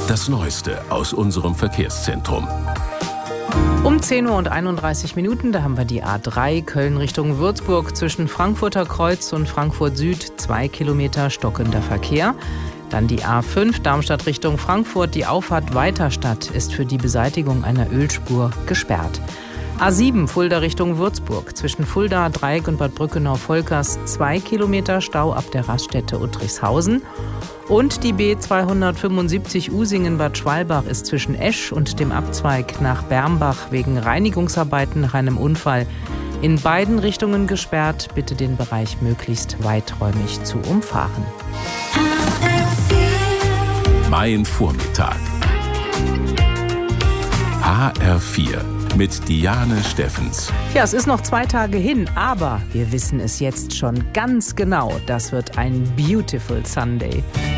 Das Neueste aus unserem Verkehrszentrum. Um 10:31 Uhr, da haben wir die A3 Köln Richtung Würzburg zwischen Frankfurter Kreuz und Frankfurt Süd, 2 Kilometer stockender Verkehr. Dann die A5 Darmstadt Richtung Frankfurt, die Auffahrt Weiterstadt ist für die Beseitigung einer Ölspur gesperrt. A7 Fulda Richtung Würzburg zwischen Fulda, Dreieck und Bad Brückenau-Volkers 2 Kilometer Stau ab der Raststätte Uttrichshausen. Und die B275 Usingen-Bad Schwalbach ist zwischen Esch und dem Abzweig nach Bermbach wegen Reinigungsarbeiten nach einem Unfall in beiden Richtungen gesperrt. Bitte den Bereich möglichst weiträumig zu umfahren. Mein Vormittag. HR4 mit Diane Steffens. Ja, es ist noch 2 Tage hin, aber wir wissen es jetzt schon ganz genau. Das wird ein beautiful Sunday.